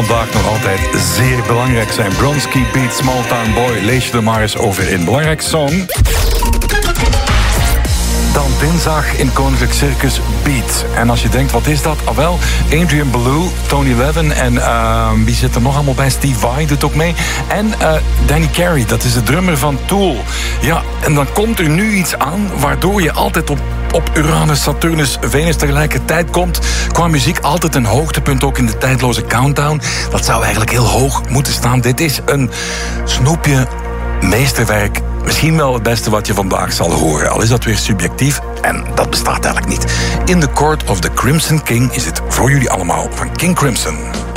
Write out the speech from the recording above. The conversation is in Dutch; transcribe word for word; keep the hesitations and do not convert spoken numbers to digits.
vandaag nog altijd zeer belangrijk zijn. Bronski Beat, Small Town Boy. Lees je er maar eens over in. Belangrijk song. Dan dinsdag in Koninklijk Circus Beat. En als je denkt, wat is dat? Ah wel, Adrian Belew, Tony Levin en uh, wie zit er nog allemaal bij? Steve Vai doet ook mee. En uh, Danny Carey, dat is de drummer van Tool. Ja, en dan komt er nu iets aan waardoor je altijd op, op Uranus, Saturnus, Venus tegelijkertijd komt. Qua muziek altijd een hoogtepunt, ook in de tijdloze countdown. Dat zou eigenlijk heel hoog moeten staan. Dit is een snoepje meesterwerk. Misschien wel het beste wat je vandaag zal horen. Al is dat weer subjectief. En dat bestaat eigenlijk niet. In the Court of the Crimson King is het voor jullie allemaal van King Crimson.